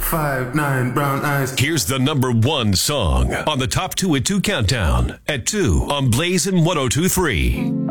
5'9", brown eyes. Here's the number one song on the Top 2 at 2 countdown. At 2 on Blazin' 102.3.